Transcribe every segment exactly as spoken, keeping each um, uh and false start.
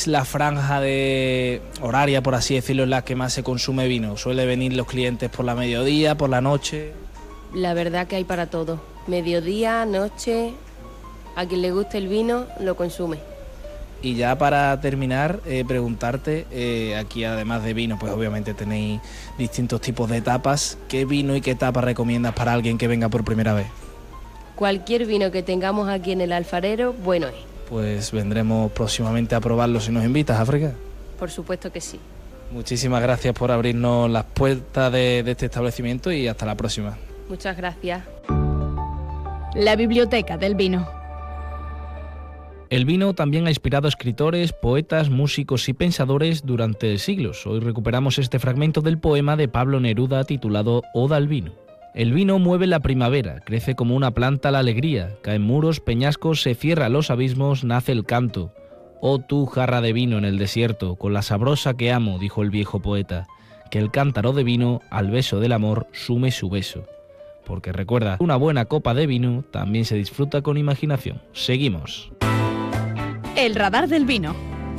es la franja de horaria, por así decirlo, en la que más se consume vino? ¿Suele venir los clientes por la mediodía, por la noche? La verdad que hay para todo. Mediodía, noche, a quien le guste el vino, lo consume. Y ya para terminar, eh, preguntarte, eh, aquí además de vino, pues obviamente tenéis distintos tipos de tapas. ¿Qué vino y qué tapa recomiendas para alguien que venga por primera vez? Cualquier vino que tengamos aquí en el Alfarero, bueno es. Pues vendremos próximamente a probarlo si nos invitas, África. Por supuesto que sí. Muchísimas gracias por abrirnos las puertas de, de este establecimiento y hasta la próxima. Muchas gracias. La Biblioteca del Vino. El vino también ha inspirado escritores, poetas, músicos y pensadores durante siglos. Hoy recuperamos este fragmento del poema de Pablo Neruda titulado Oda al vino. El vino mueve la primavera, crece como una planta la alegría, caen muros, peñascos, se cierran los abismos, nace el canto. Oh tú, jarra de vino en el desierto, con la sabrosa que amo, dijo el viejo poeta, que el cántaro de vino al beso del amor sume su beso. Porque recuerda, una buena copa de vino también se disfruta con imaginación. Seguimos. El radar del vino.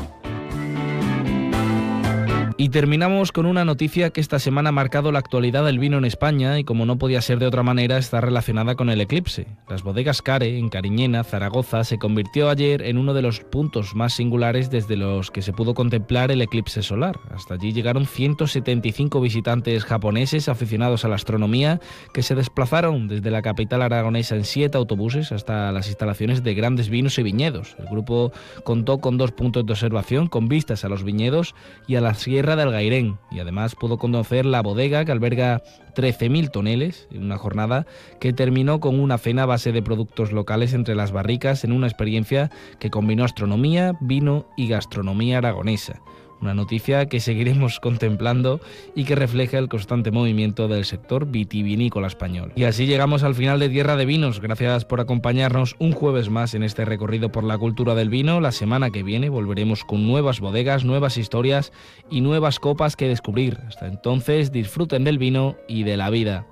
Y terminamos con una noticia que esta semana ha marcado la actualidad del vino en España y, como no podía ser de otra manera, está relacionada con el eclipse. Las bodegas Care, en Cariñena, Zaragoza, se convirtió ayer en uno de los puntos más singulares desde los que se pudo contemplar el eclipse solar. Hasta allí llegaron ciento setenta y cinco visitantes japoneses aficionados a la astronomía que se desplazaron desde la capital aragonesa en siete autobuses hasta las instalaciones de Grandes Vinos y Viñedos. El grupo contó con dos puntos de observación con vistas a los viñedos y a la sierra de Algairén, y además pudo conocer la bodega que alberga trece mil toneles en una jornada que terminó con una cena a base de productos locales entre las barricas en una experiencia que combinó astronomía, vino y gastronomía aragonesa. Una noticia que seguiremos contemplando y que refleja el constante movimiento del sector vitivinícola español. Y así llegamos al final de Tierra de Vinos. Gracias por acompañarnos un jueves más en este recorrido por la cultura del vino. La semana que viene volveremos con nuevas bodegas, nuevas historias y nuevas copas que descubrir. Hasta entonces, disfruten del vino y de la vida.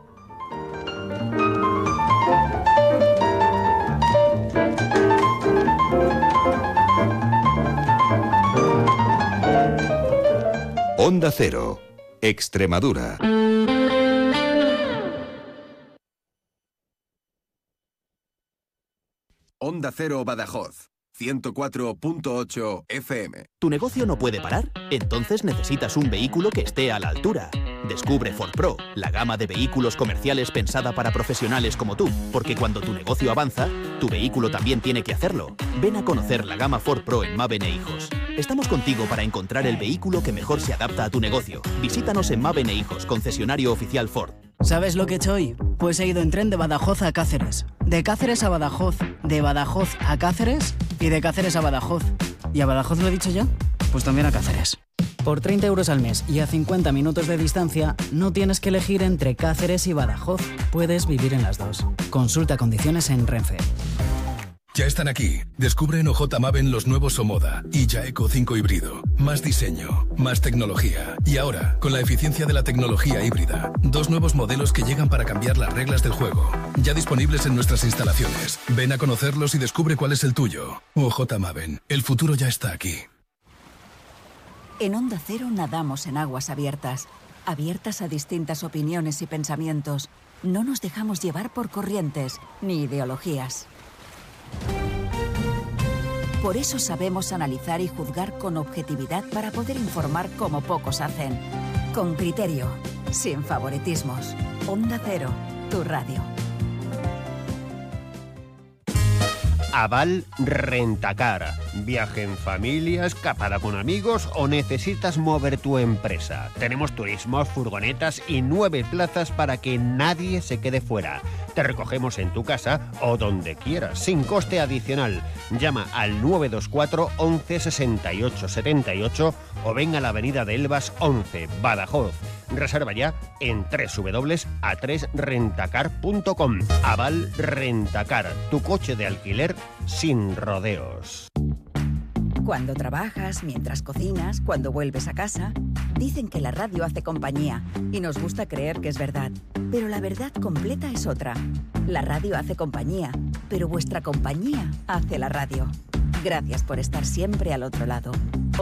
Onda Cero, Extremadura. Onda Cero Badajoz, ciento cuatro punto ocho F M. ¿Tu negocio no puede parar? Entonces necesitas un vehículo que esté a la altura. Descubre Ford Pro, la gama de vehículos comerciales pensada para profesionales como tú, porque cuando tu negocio avanza, tu vehículo también tiene que hacerlo. Ven a conocer la gama Ford Pro en Maven e Hijos. Estamos contigo para encontrar el vehículo que mejor se adapta a tu negocio. Visítanos en Maven e Hijos, concesionario oficial Ford. ¿Sabes lo que he hecho hoy? Pues he ido en tren de Badajoz a Cáceres, de Cáceres a Badajoz, de Badajoz a Cáceres y de Cáceres a Badajoz. ¿Y a Badajoz lo he dicho ya? Pues también a Cáceres. Por treinta euros al mes y a cincuenta minutos de distancia, no tienes que elegir entre Cáceres y Badajoz. Puedes vivir en las dos. Consulta condiciones en Renfe. Ya están aquí. Descubre en O J Maven los nuevos Omoda y Ya Eco cinco híbrido. Más diseño, más tecnología. Y ahora, con la eficiencia de la tecnología híbrida. Dos nuevos modelos que llegan para cambiar las reglas del juego. Ya disponibles en nuestras instalaciones. Ven a conocerlos y descubre cuál es el tuyo. O J Maven. El futuro ya está aquí. En Onda Cero nadamos en aguas abiertas. Abiertas a distintas opiniones y pensamientos. No nos dejamos llevar por corrientes ni ideologías. Por eso sabemos analizar y juzgar con objetividad para poder informar como pocos hacen. Con criterio, sin favoritismos. Onda Cero, tu radio. Aval Rentacar. Viaje en familia, escapada con amigos o necesitas mover tu empresa. Tenemos turismos, furgonetas y nueve plazas para que nadie se quede fuera. Te recogemos en tu casa o donde quieras, sin coste adicional. Llama al nueve dos cuatro once sesenta y ocho setenta y ocho o ven a la avenida de Elvas once, Badajoz. Reserva ya en doble u doble u doble u punto a tres rentacar punto com. Aval Rentacar, tu coche de alquiler sin rodeos. Cuando trabajas, mientras cocinas, cuando vuelves a casa, dicen que la radio hace compañía y nos gusta creer que es verdad. Pero la verdad completa es otra. La radio hace compañía, pero vuestra compañía hace la radio. Gracias por estar siempre al otro lado.